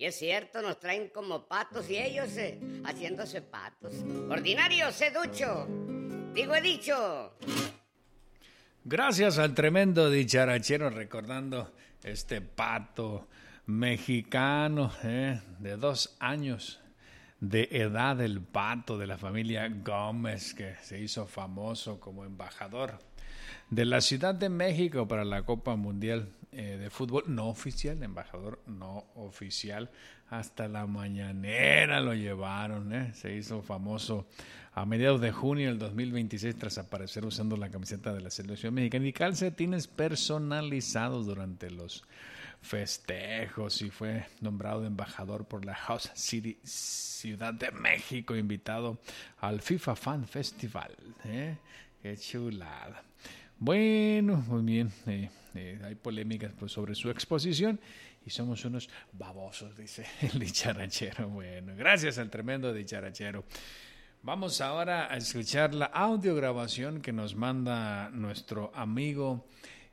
es cierto, nos traen como patos y ellos haciéndose patos. Ordinario, seducho. Digo, he dicho. Gracias al tremendo dicharachero, recordando este pato mexicano de 2 años de edad, el pato de la familia Gómez, que se hizo famoso como embajador de la Ciudad de México para la Copa Mundial de Fútbol, no oficial, embajador no oficial, hasta la mañanera lo llevaron, se hizo famoso a mediados de junio del 2026 tras aparecer usando la camiseta de la selección mexicana y calcetines personalizados durante los festejos, y fue nombrado embajador por la House City Ciudad de México, invitado al FIFA Fan Festival. Qué chulada. Bueno, muy bien, hay polémicas pues, sobre su exposición y somos unos babosos, dice el dicharachero. Bueno, gracias al tremendo dicharachero. Vamos ahora a escuchar la audiograbación que nos manda nuestro amigo.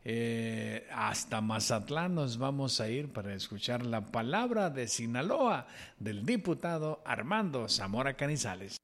Hasta Mazatlán nos vamos a ir para escuchar la palabra de Sinaloa del diputado Armando Zamora Canizales.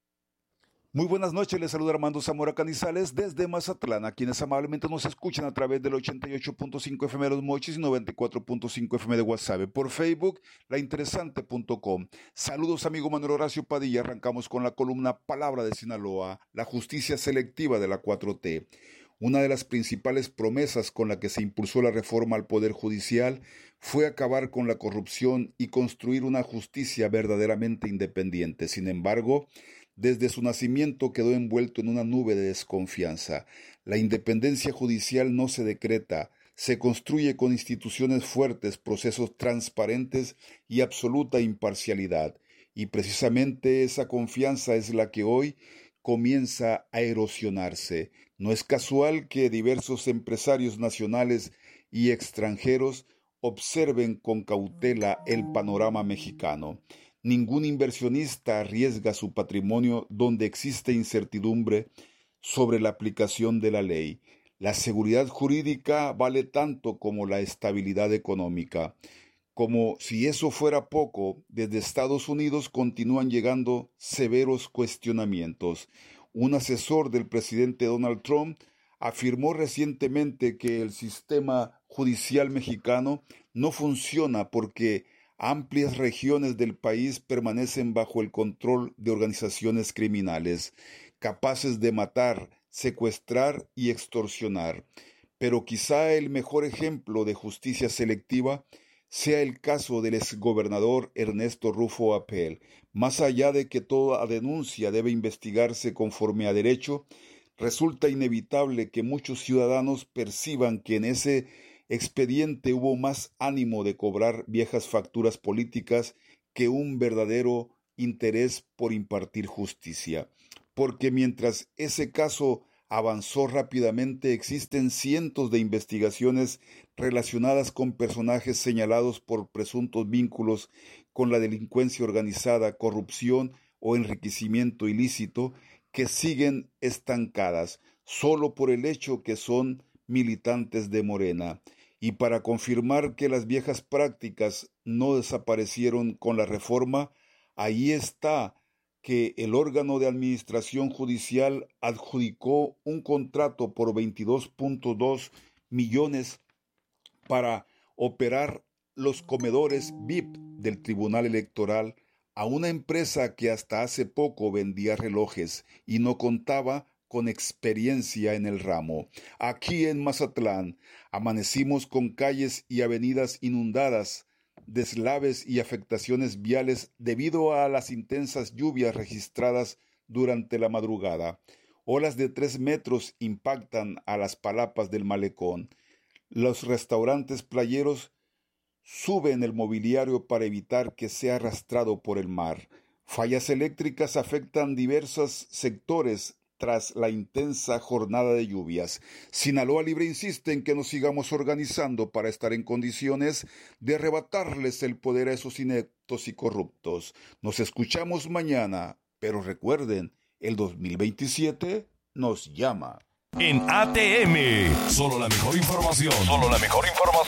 Muy buenas noches, les saluda Armando Zamora Canizales desde Mazatlán, a quienes amablemente nos escuchan a través del 88.5 FM de Los Mochis y 94.5 FM de Guasave, por Facebook, lainteresante.com. Saludos, amigo Manuel Horacio Padilla. Arrancamos con la columna Palabra de Sinaloa, la justicia selectiva de la 4T. Una de las principales promesas con la que se impulsó la reforma al Poder Judicial fue acabar con la corrupción y construir una justicia verdaderamente independiente. Sin embargo, desde su nacimiento quedó envuelto en una nube de desconfianza. La independencia judicial no se decreta, se construye con instituciones fuertes, procesos transparentes y absoluta imparcialidad. Y precisamente esa confianza es la que hoy comienza a erosionarse. No es casual que diversos empresarios nacionales y extranjeros observen con cautela el panorama mexicano. Ningún inversionista arriesga su patrimonio donde existe incertidumbre sobre la aplicación de la ley. La seguridad jurídica vale tanto como la estabilidad económica. Como si eso fuera poco, desde Estados Unidos continúan llegando severos cuestionamientos. Un asesor del presidente Donald Trump afirmó recientemente que el sistema judicial mexicano no funciona porque amplias regiones del país permanecen bajo el control de organizaciones criminales, capaces de matar, secuestrar y extorsionar. Pero quizá el mejor ejemplo de justicia selectiva sea el caso del exgobernador Ernesto Rufo Apel. Más allá de que toda denuncia debe investigarse conforme a derecho, resulta inevitable que muchos ciudadanos perciban que en ese expediente hubo más ánimo de cobrar viejas facturas políticas que un verdadero interés por impartir justicia. Porque mientras ese caso avanzó rápidamente, existen cientos de investigaciones relacionadas con personajes señalados por presuntos vínculos con la delincuencia organizada, corrupción o enriquecimiento ilícito que siguen estancadas solo por el hecho que son militantes de Morena. Y para confirmar que las viejas prácticas no desaparecieron con la reforma, ahí está que el órgano de administración judicial adjudicó un contrato por 22.2 millones para operar los comedores VIP del Tribunal Electoral a una empresa que hasta hace poco vendía relojes y no contaba con experiencia en el ramo. Aquí en Mazatlán amanecimos con calles y avenidas inundadas, deslaves y afectaciones viales debido a las intensas lluvias registradas durante la madrugada. Olas de 3 metros impactan a las palapas del malecón. Los restaurantes playeros suben el mobiliario para evitar que sea arrastrado por el mar. Fallas eléctricas afectan diversos sectores tras la intensa jornada de lluvias. Sinaloa Libre insiste en que nos sigamos organizando para estar en condiciones de arrebatarles el poder a esos ineptos y corruptos. Nos escuchamos mañana, pero recuerden, el 2027 nos llama. En ATM, solo la mejor información. Solo la mejor información.